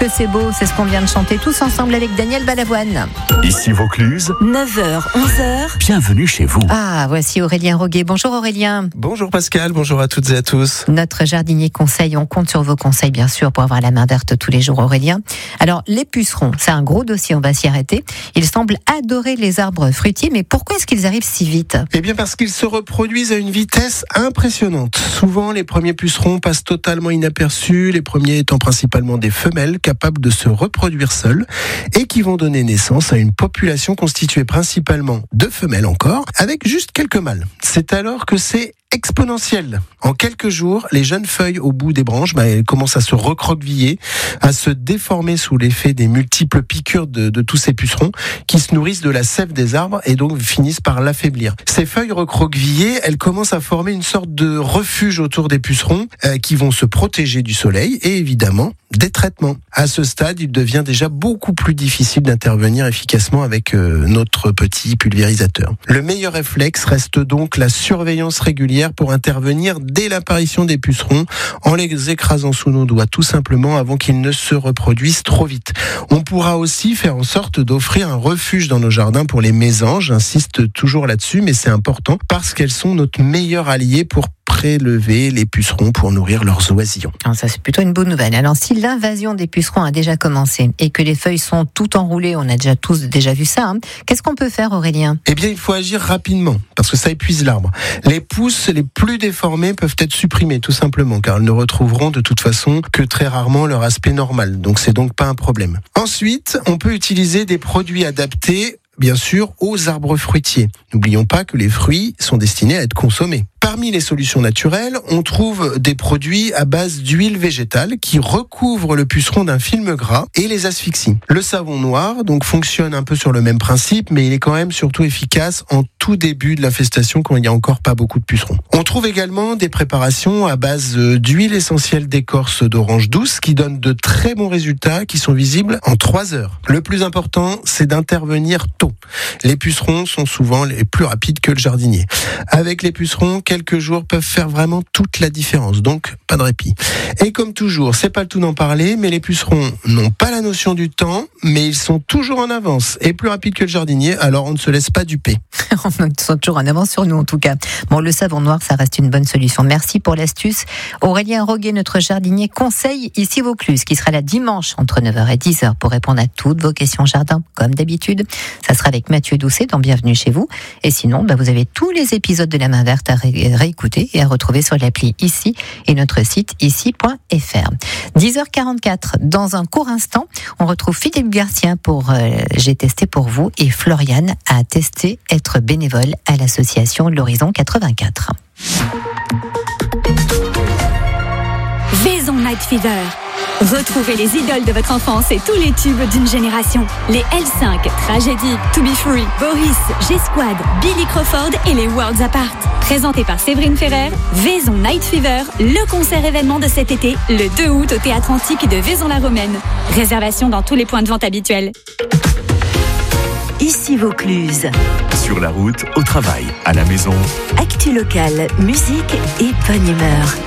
que c'est beau, c'est ce qu'on vient de chanter tous ensemble avec Daniel Balavoine. Ici Vaucluse, 9h, 11h. Bienvenue chez vous. Ah, voici Aurélien Roguet. Bonjour Aurélien. Bonjour Pascal, bonjour à toutes et à tous. Notre jardinier conseil, on compte sur vos conseils bien sûr pour avoir la main verte tous les jours Aurélien. Alors les pucerons, c'est un gros dossier, on va s'y arrêter. Ils semblent adorer les arbres fruitiers, mais pourquoi est-ce qu'ils arrivent si vite ? Eh bien parce qu'ils se reproduisent à une vitesse impressionnante. Souvent les premiers pucerons passent totalement inaperçus, les premiers étant principalement des femelles capables de se reproduire seules et qui vont donner naissance à une population constituée principalement de femelles encore, avec juste quelques mâles. C'est alors que c'est exponentiel. En quelques jours, les jeunes feuilles au bout des branches, elles commencent à se recroqueviller, à se déformer sous l'effet des multiples piqûres de tous ces pucerons qui se nourrissent de la sève des arbres et donc finissent par l'affaiblir. Ces feuilles recroquevillées, elles commencent à former une sorte de refuge autour des pucerons qui vont se protéger du soleil et évidemment des traitements. À ce stade, il devient déjà beaucoup plus difficile d'intervenir efficacement avec notre petit pulvérisateur. Le meilleur réflexe reste donc la surveillance régulière pour intervenir dès l'apparition des pucerons en les écrasant sous nos doigts tout simplement avant qu'ils ne se reproduisent trop vite. On pourra aussi faire en sorte d'offrir un refuge dans nos jardins pour les mésanges, j'insiste toujours là-dessus, mais c'est important parce qu'elles sont notre meilleur allié pour prélever les pucerons pour nourrir leurs oisillons. Alors ça c'est plutôt une bonne nouvelle. Alors si l'invasion des pucerons a déjà commencé et que les feuilles sont toutes enroulées, on a tous vu ça, qu'est-ce qu'on peut faire Aurélien ? Eh bien il faut agir rapidement parce que ça épuise l'arbre. Les pousses les plus déformées peuvent être supprimées tout simplement car elles ne retrouveront de toute façon que très rarement leur aspect normal. Donc c'est donc pas un problème. Ensuite, on peut utiliser des produits adaptés bien sûr aux arbres fruitiers. N'oublions pas que les fruits sont destinés à être consommés. Parmi les solutions naturelles, on trouve des produits à base d'huile végétale qui recouvrent le puceron d'un film gras et les asphyxient. Le savon noir donc fonctionne un peu sur le même principe, mais il est quand même surtout efficace en tout début de l'infestation quand il n'y a encore pas beaucoup de pucerons. On trouve également des préparations à base d'huile essentielle d'écorce d'orange douce qui donnent de très bons résultats qui sont visibles en 3 heures. Le plus important, c'est d'intervenir tôt. Les pucerons sont souvent les plus rapides que le jardinier. Avec les pucerons, quelques jours peuvent faire vraiment toute la différence, donc pas de répit. Et comme toujours, c'est pas le tout d'en parler, mais les pucerons n'ont pas la notion du temps, mais ils sont toujours en avance et plus rapides que le jardinier, alors on ne se laisse pas duper. Ils sont toujours en avance sur nous en tout cas. Bon, le savon noir, ça reste une bonne solution. Merci pour l'astuce. Aurélien Roguet, notre jardinier conseil ici Vaucluse, qui sera là dimanche entre 9h et 10h pour répondre à toutes vos questions jardin, comme d'habitude. Ça sera avec Mathieu Doucet dans Bienvenue chez vous. Et sinon, vous avez tous les épisodes de La Main Verte à réécouter et à retrouver sur l'appli Ici et notre site ici.fr. 10h44, dans un court instant, on retrouve Philippe Garcia pour J'ai testé pour vous et Floriane a testé être bénévole à l'association L'Horizon 84. Vaison Night Fever. Retrouvez les idoles de votre enfance et tous les tubes d'une génération. Les L5, Tragédie, To Be Free, Boris, G-Squad, Billy Crawford et les Worlds Apart. Présenté par Séverine Ferrer, Vaison Night Fever, le concert événement de cet été, le 2 août au Théâtre Antique de Vaison-la-Romaine. Réservation dans tous les points de vente habituels. Ici Vaucluse. Sur la route, au travail, à la maison. Actu locale, musique et bonne humeur.